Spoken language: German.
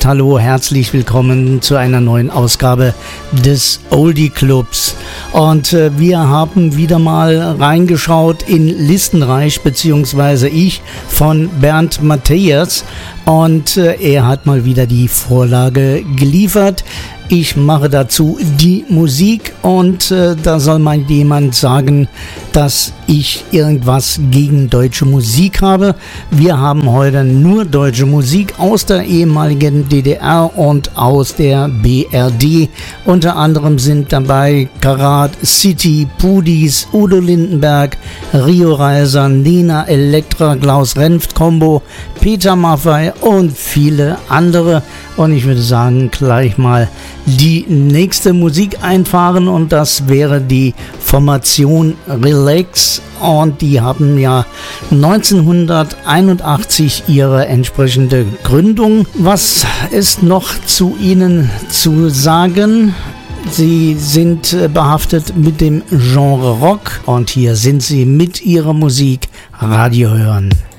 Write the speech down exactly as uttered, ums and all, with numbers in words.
gesagt, hallo, herzlich willkommen zu einer neuen Ausgabe des Oldie Clubs. Und äh, wir haben wieder mal reingeschaut in Listenreich, beziehungsweise ich von Bernd Mathias. Und äh, er hat mal wieder die Vorlage geliefert. Ich mache dazu die Musik und äh, da soll mal jemand sagen, dass ich irgendwas gegen deutsche Musik habe. Wir haben heute nur deutsche Musik aus der ehemaligen D D R und aus der B R D. Unter anderem sind dabei Karat, City, Pudis, Udo Lindenberg, Rio Reiser, Nena, Elektra, Klaus Renft Combo, Peter Maffay und viele andere. Und ich würde sagen, gleich mal die nächste Musik einfahren und das wäre die Formation Relax und die haben ja neunzehnhunderteinundachtzig ihre entsprechende Gründung. Was ist noch zu ihnen zu sagen? Sie sind behaftet mit dem Genre Rock und hier sind sie mit ihrer Musik Radio hören.